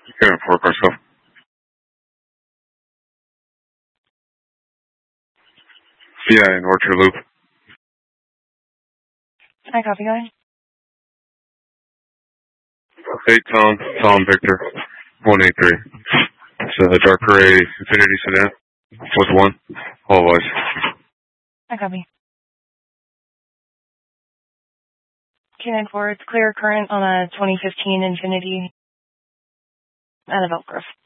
Kevin Ford Garcelle. Yeah, in Orchard Loop. Hi, copy going. Hey, Tom Victor, 183. It's a dark gray Infiniti sedan with one, all wise. Hi, copy. Q94, it's clear current on a 2015 Infiniti out of Elk Grove.